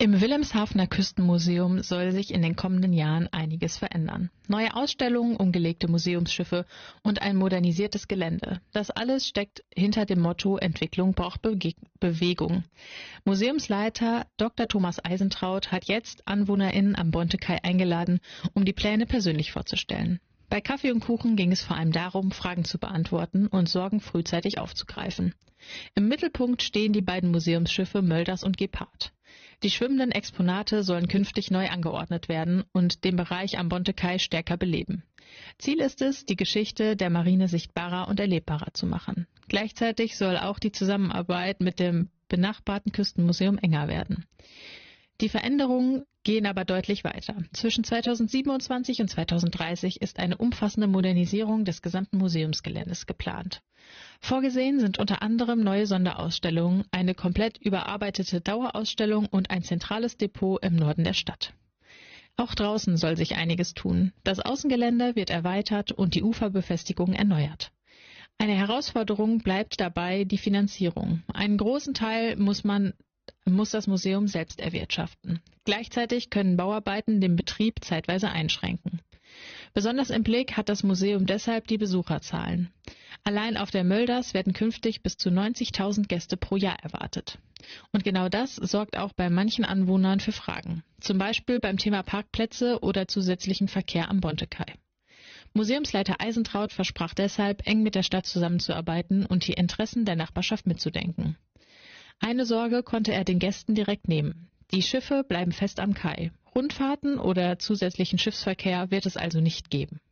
Im Wilhelmshavener Küstenmuseum soll sich in den kommenden Jahren einiges verändern. Neue Ausstellungen, umgelegte Museumsschiffe und ein modernisiertes Gelände. Das alles steckt hinter dem Motto Entwicklung braucht Bewegung. Museumsleiter Dr. Thomas Eisentraut hat jetzt AnwohnerInnen am Bontekai eingeladen, um die Pläne persönlich vorzustellen. Bei Kaffee und Kuchen ging es vor allem darum, Fragen zu beantworten und Sorgen frühzeitig aufzugreifen. Im Mittelpunkt stehen die beiden Museumsschiffe Mölders und Gepard. Die schwimmenden Exponate sollen künftig neu angeordnet werden und den Bereich am Bontekai stärker beleben. Ziel ist es, die Geschichte der Marine sichtbarer und erlebbarer zu machen. Gleichzeitig soll auch die Zusammenarbeit mit dem benachbarten Küstenmuseum enger werden. Die Veränderungen gehen aber deutlich weiter. Zwischen 2027 und 2030 ist eine umfassende Modernisierung des gesamten Museumsgeländes geplant. Vorgesehen sind unter anderem neue Sonderausstellungen, eine komplett überarbeitete Dauerausstellung und ein zentrales Depot im Norden der Stadt. Auch draußen soll sich einiges tun. Das Außengelände wird erweitert und die Uferbefestigung erneuert. Eine Herausforderung bleibt dabei die Finanzierung. Einen großen Teil muss das Museum selbst erwirtschaften. Gleichzeitig können Bauarbeiten den Betrieb zeitweise einschränken. Besonders im Blick hat das Museum deshalb die Besucherzahlen. Allein auf der Mölders werden künftig bis zu 90.000 Gäste pro Jahr erwartet. Und genau das sorgt auch bei manchen Anwohnern für Fragen. Zum Beispiel beim Thema Parkplätze oder zusätzlichen Verkehr am Bontekai. Museumsleiter Eisentraut versprach deshalb, eng mit der Stadt zusammenzuarbeiten und die Interessen der Nachbarschaft mitzudenken. Eine Sorge konnte er den Gästen direkt nehmen. Die Schiffe bleiben fest am Kai. Rundfahrten oder zusätzlichen Schiffsverkehr wird es also nicht geben.